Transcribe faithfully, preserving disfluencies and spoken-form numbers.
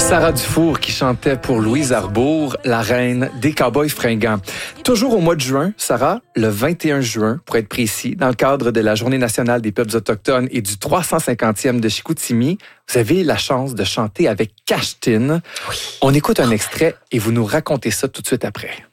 Sarah Dufour qui chantait pour Louise Arbour, la reine des cowboys fringants. Toujours au mois de juin, Sarah, le vingt et un juin, pour être précis, dans le cadre de la Journée nationale des peuples autochtones et du trois cent cinquantième de Chicoutimi, vous avez la chance de chanter avec Cash Tin. Oui. On écoute un extrait et vous nous racontez ça tout de suite après.